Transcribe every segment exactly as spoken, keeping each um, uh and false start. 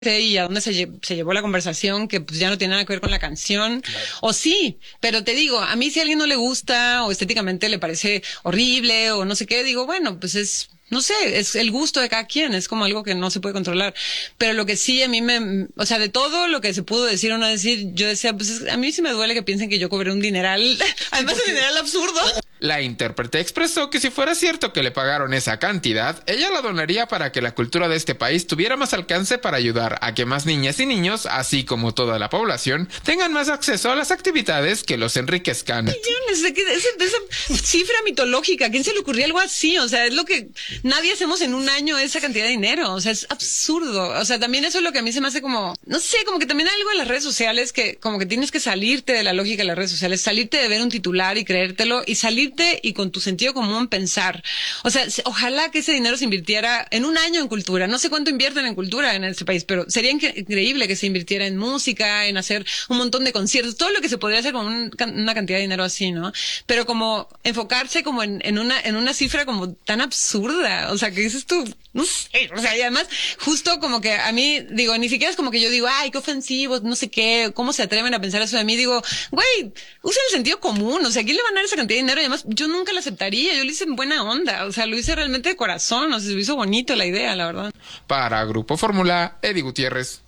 y a dónde se, lle- se llevó la conversación, que pues ya no tiene nada que ver con la canción. Claro. O sí, pero te digo, a mí si a alguien no le gusta o estéticamente le parece horrible o no sé qué, digo, bueno, pues es... No sé, es el gusto de cada quien, es como algo que no se puede controlar. Pero lo que sí a mí me, o sea, de todo lo que se pudo decir o no decir, yo decía, pues es, a mí sí me duele que piensen que yo cobré un dineral, además un dineral absurdo. La intérprete expresó que si fuera cierto que le pagaron esa cantidad, ella la donaría para que la cultura de este país tuviera más alcance para ayudar a que más niñas y niños, así como toda la población, tengan más acceso a las actividades que los enriquezcan. Millones de, de, esa, de esa cifra mitológica, ¿a quién se le ocurría algo así? O sea, es lo que nadie hacemos en un año, esa cantidad de dinero. O sea, es absurdo. O sea, también eso es lo que a mí se me hace como, no sé, como que también hay algo en las redes sociales que como que tienes que salirte de la lógica de las redes sociales, salirte de ver un titular y creértelo y salir y con tu sentido común pensar. O sea, ojalá que ese dinero se invirtiera en un año en cultura. No sé cuánto invierten en cultura en este país, pero sería increíble que se invirtiera en música, en hacer un montón de conciertos, todo lo que se podría hacer con un, una cantidad de dinero así, ¿no? Pero como enfocarse como en, en una en una cifra como tan absurda. O sea, que dices tú, no sé, o sea, y además justo como que a mí, digo, ni siquiera es como que yo digo, ay, qué ofensivo, no sé qué, cómo se atreven a pensar eso de mí. Digo, güey, usen el sentido común. O sea, ¿a quién le van a dar esa cantidad de dinero? Y además, yo nunca la aceptaría, yo lo hice en buena onda, o sea, lo hice realmente de corazón, o sea, se me hizo bonito la idea, la verdad. Para Grupo Fórmula, Eddie Gutiérrez.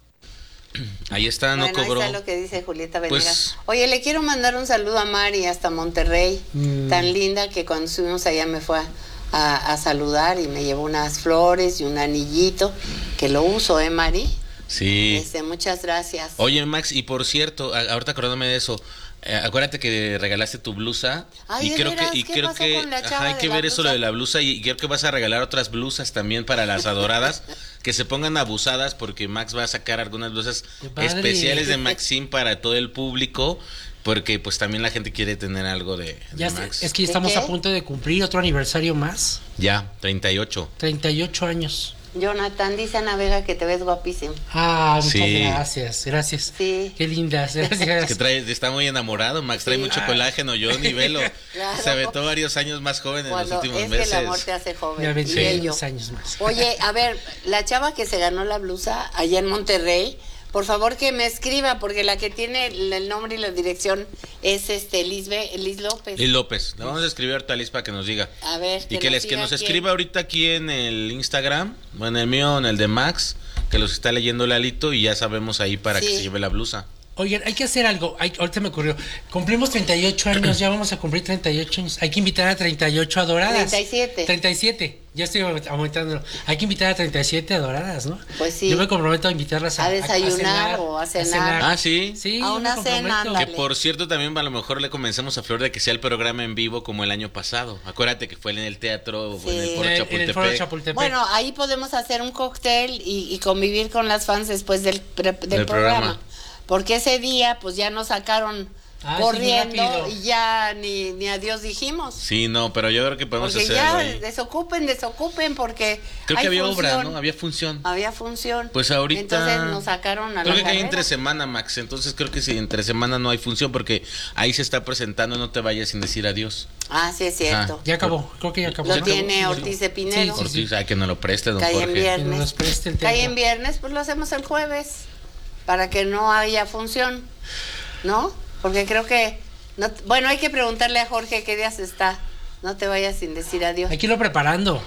Ahí está, no bueno, cobró. Ahí está lo que dice Julieta Venegas. Pues... Oye, le quiero mandar un saludo a Mari hasta Monterrey, mm. tan linda que cuando estuvimos allá me fue a, a, a saludar y me llevó unas flores y un anillito, que lo uso, ¿eh, Mari? Sí. Este, muchas gracias. Oye, Max, y por cierto, ahorita acordándome de eso, Eh, acuérdate que regalaste tu blusa. Ay, y creo veras, que y ¿qué creo pasó que con la chava ajá, hay de que la ver eso blusa? lo de la blusa y, y creo que vas a regalar otras blusas también para las adoradas que se pongan abusadas porque Max va a sacar algunas blusas especiales de Maxim para todo el público. Porque pues también la gente quiere tener algo de, de ya Max. Es que estamos a punto de cumplir otro aniversario más. Ya, treinta y ocho. treinta y ocho años. Jonathan, dice Ana Vega que te ves guapísimo. Ah, muchas sí. gracias, gracias. Sí. Qué lindas, gracias. Es que trae, está muy enamorado, Max, trae sí. mucho colágeno, yo ni velo. Claro. Se aventó varios años más joven Cuando en los últimos es meses. Que el amor te hace joven. Ya sí. veinte años más. Oye, a ver, la chava que se ganó la blusa allá en Monterrey, por favor que me escriba, porque la que tiene el nombre y la dirección es este Liz, Liz López. Liz López. Le vamos a escribir ahorita a Liz para que nos diga. A ver. Y que, les, que nos quién. escriba ahorita aquí en el Instagram, o en el mío, en el de Max, que los está leyendo Lalito y ya sabemos ahí para sí. que se lleve la blusa. Oigan, hay que hacer algo. Hay, ahorita me ocurrió. Cumplimos treinta y ocho años, ya vamos a cumplir treinta y ocho años. Hay que invitar a treinta y ocho adoradas. treinta y siete. treinta y siete. Ya estoy aumentándolo. Hay que invitar a treinta y siete adoradas, ¿no? Pues sí. Yo me comprometo a invitarlas a, a desayunar a cenar, o a cenar. a cenar. Ah, sí. Sí, a una cena. Que por cierto, también a lo mejor le comencemos a Flor de que sea el programa en vivo como el año pasado. Acuérdate que fue en el teatro sí. o en el Foro Chapultepec. En el Foro Chapultepec. Bueno, ahí podemos hacer un cóctel y, y convivir con las fans después del, del, del programa. programa. Porque ese día, pues ya nos sacaron ah, corriendo y ya ni, ni adiós dijimos. Sí, no, pero yo creo que podemos porque hacer ya ahí. desocupen, desocupen, porque creo hay que había función. obra, ¿no? Había función. Había función. Pues ahorita. Entonces nos sacaron a creo la que hay carrera. entre semana, Max. Entonces creo que si entre semana no hay función, porque ahí se está presentando, no te vayas sin decir adiós. Ah, sí, es cierto. Ah, ya acabó, creo que ya acabó. Lo ya tiene acabó. Ortiz de Pinedo. Sí, sí, sí. Ortiz, ay, que nos lo preste, don Cae Jorge. en viernes. Que nos preste el Cae en viernes, pues lo hacemos el jueves, para que no haya función, ¿no? Porque creo que, no, bueno, hay que preguntarle a Jorge qué días está. No te vayas sin decir adiós. Hay que irlo preparando.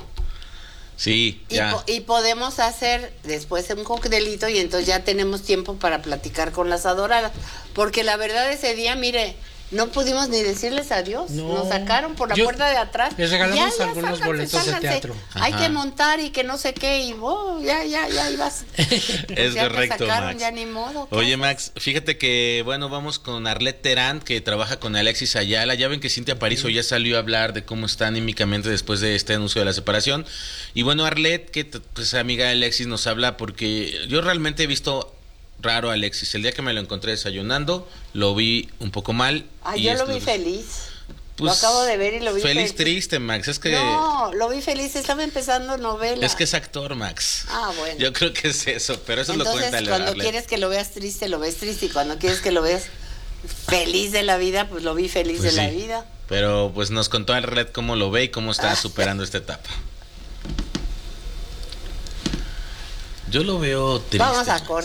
Sí, ya. Y, po y podemos hacer después un coctelito y entonces ya tenemos tiempo para platicar con las adoradas. Porque la verdad ese día, mire, no pudimos ni decirles adiós. No. Nos sacaron por la Yo, puerta de atrás. Les regalamos ya, ya, algunos sálganse, boletos sálganse. de teatro. Hay Ajá. que montar y que no sé qué. Y oh, ya, ya, ya ibas. Es ya correcto, te sacaron, Max. Ya ni modo. Oye, haces? Max, fíjate que, bueno, vamos con Arlette Terán, que trabaja con Alexis Ayala. Ya ven que Cintia Parizo ya salió a hablar de cómo está anímicamente después de este anuncio de la separación. Y bueno, Arlette, que pues amiga de Alexis, nos habla porque yo realmente he visto raro a Alexis. El día que me lo encontré desayunando, lo vi un poco mal. Ay, y yo es lo vi lo... feliz. Pues, lo acabo de ver y lo vi feliz. feliz. Triste, Max. Es que... No, lo vi feliz. Estaba empezando novela. Es que es actor, Max. Ah, bueno. Yo creo que es eso, pero eso Entonces, lo cuenta cuando Arlette. quieres que lo veas triste, lo ves triste. Y cuando quieres que lo veas feliz de la vida, pues lo vi feliz Pues de sí. la vida. Pero pues nos contó Arlette cómo lo ve y cómo está Ah. superando esta etapa. Yo lo veo triste. Vamos a corte.